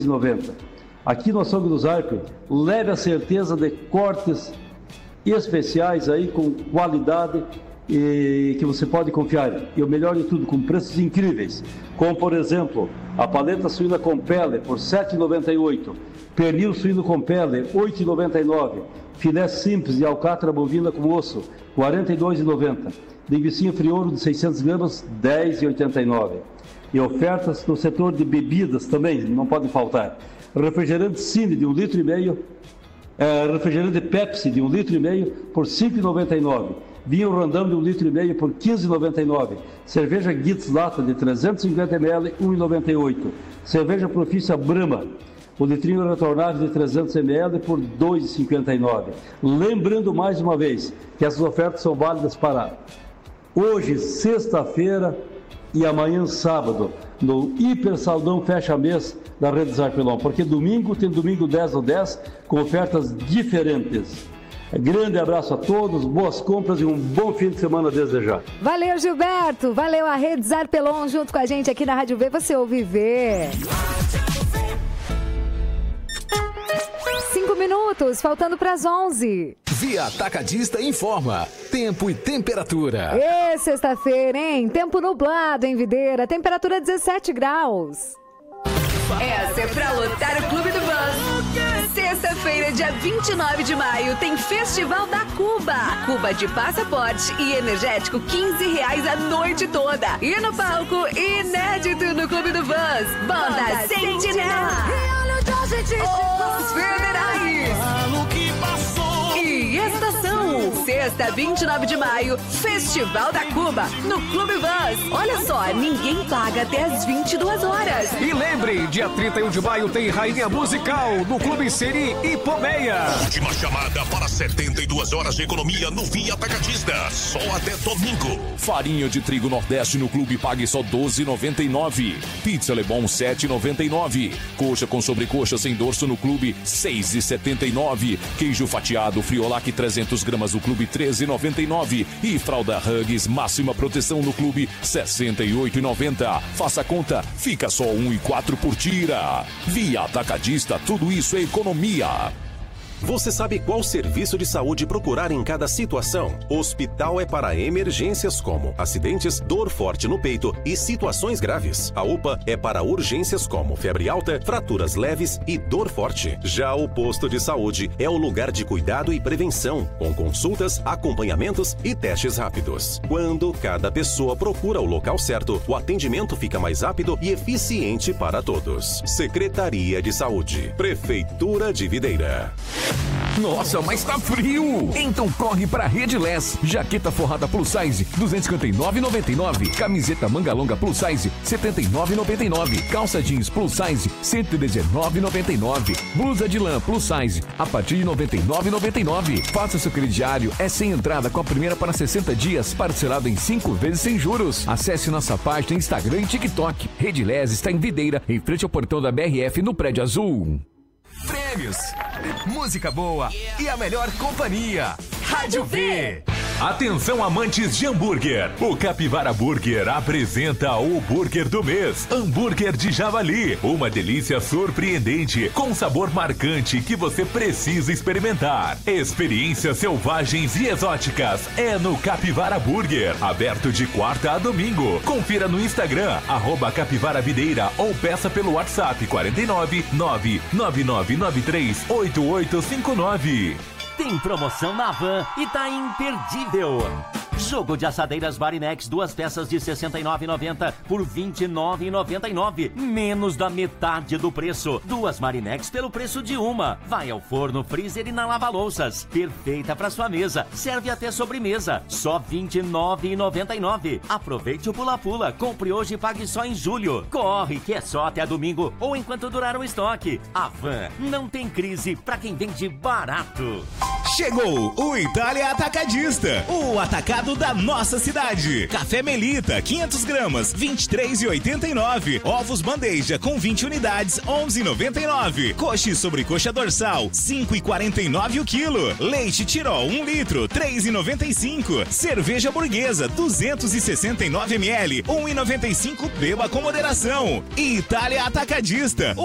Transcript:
90. Aqui no Açougue do Zarpe, leve a certeza de cortes especiais aí com qualidade e que você pode confiar. E o melhor de tudo, com preços incríveis. Como, por exemplo, a paleta suína com pele por R$ 7,98. Pernil suíno com pele, R$ 8,99. Filé simples de alcatra bovina com osso, R$ 42,90. Linguiça friouro de 600 gramas, R$ 10,89. E ofertas no setor de bebidas também, não podem faltar. Refrigerante Cine de 1,5 litro, refrigerante Pepsi de 1,5 litro por R$ 5,99. Vinho Randam de 1,5 litro por R$ 15,99. Cerveja Gitz Lata de 350 ml, R$ 1,98. Cerveja Profícia Brahma, o litrinho retornável de 300 ml por R$ 2,59. Lembrando mais uma vez que essas ofertas são válidas para hoje, sexta-feira, e amanhã, sábado, no Hiper Saldão Fecha Mês da Rede Zarpelon, porque domingo tem domingo 10 ao 10 com ofertas diferentes. Grande abraço a todos, boas compras e um bom fim de semana desde já. Valeu, Gilberto, valeu a Rede Zarpelon junto com a gente aqui na Rádio V, você ouve ver. 5 minutos, faltando para as 11. Via Atacadista informa tempo e temperatura. Sexta-feira, hein? Tempo nublado em Videira, temperatura 17 graus. Essa é pra lotar o Clube do Bus. Sexta-feira, dia 29 de maio, tem Festival da Cuba. Cuba de passaporte e energético, R$15 a noite toda. E no palco, inédito no Clube do Bus, Banda Sentinela, Os Federais e Estação. Sexta, 29 de maio, Festival da Cuba, no Clube Bus. Olha só, ninguém paga até as 22 horas. E lembre, dia 31 de maio tem Rainha Musical no Clube Seri e Pomeia. Última chamada para 72 horas de economia no Via Atacadista. Só até domingo. Farinha de trigo Nordeste no Clube pague só R$12,99. Pizza Lebon R$7,99. Coxa com sobrecoxa sem dorso no Clube R$6,79. Queijo fatiado Friolac 300 gramas no Clube R$13,99. E fralda Huggies máxima proteção no Clube R$68,90. Faça a conta, fica só 1,04 por tira. Via Atacadista, tudo isso é economia. Você sabe qual serviço de saúde procurar em cada situação? Hospital é para emergências como acidentes, dor forte no peito e situações graves. A UPA é para urgências como febre alta, fraturas leves e dor forte. Já o posto de saúde é o lugar de cuidado e prevenção, com consultas, acompanhamentos e testes rápidos. Quando cada pessoa procura o local certo, o atendimento fica mais rápido e eficiente para todos. Secretaria de Saúde, Prefeitura de Videira. Nossa, mas tá frio! Então corre pra Redilés. Jaqueta forrada plus size, R$ 259,99. Camiseta manga longa plus size, R$ 79,99. Calça jeans plus size, R$ 119,99. Blusa de lã plus size, a partir de R$ 99,99. Faça seu crediário, é sem entrada com a primeira para 60 dias, parcelado em 5 vezes sem juros. Acesse nossa página Instagram e TikTok. Redilés está em Videira, em frente ao portão da BRF, no Prédio Azul. Prêmios, música boa e a melhor companhia. Rádio V. Atenção, amantes de hambúrguer. O Capivara Burger apresenta o Burger do Mês. Hambúrguer de javali. Uma delícia surpreendente, com sabor marcante que você precisa experimentar. Experiências selvagens e exóticas é no Capivara Burger. Aberto de quarta a domingo. Confira no Instagram, @capivaravideira ou peça pelo WhatsApp 49 99993 8859. Tem promoção na Van e tá imperdível. Jogo de assadeiras Barinex, 2 peças de R$ 69,90 por R$ 29,99. Menos da metade do preço. 2 Marinex pelo preço de uma. Vai ao forno, freezer e na lava-louças. Perfeita para sua mesa. Serve até sobremesa. Só R$ 29,99. Aproveite o pula-pula. Compre hoje e pague só em julho. Corre, que é só até domingo ou enquanto durar o estoque. A Van não tem crise para quem vende barato. Chegou o Itália Atacadista, o atacado da nossa cidade. Café Melita, 500 gramas, R$ 23,89. Ovos bandeja com 20 unidades, R$ 11,99. Coxa e sobrecoxa dorsal, R$ 5,49 o quilo. Leite Tirol, 1 litro, R$ 3,95. Cerveja burguesa, 269 ml, R$ 1,95. Beba com moderação. Itália Atacadista.